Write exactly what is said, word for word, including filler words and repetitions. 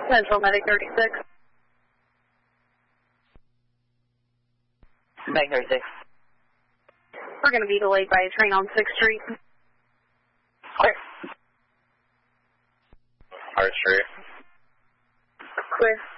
Central Medic thirty-six. Medic thirty-six. We're going to be delayed by a train on sixth Street. Clear. Hart Street. Clear.